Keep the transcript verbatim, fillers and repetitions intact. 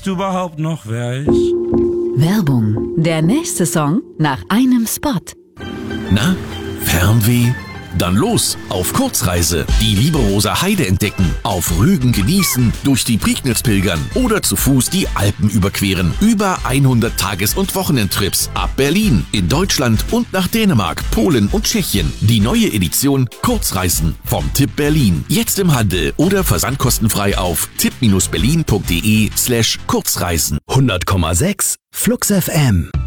Weißt du überhaupt noch, wer ich? Werbung. Der nächste Song nach einem Spot. Na, Fernweh? Dann los auf Kurzreise. Die Lieberoser Heide entdecken, auf Rügen genießen, durch die Prignitz pilgern oder zu Fuß die Alpen überqueren. Über hundert Tages- und Wochenendtrips ab Berlin, in Deutschland und nach Dänemark, Polen und Tschechien. Die neue Edition Kurzreisen vom Tipp Berlin. Jetzt im Handel oder versandkostenfrei auf tipp berlin punkt de slash Kurzreisen. hundert Komma sechs Flux F M.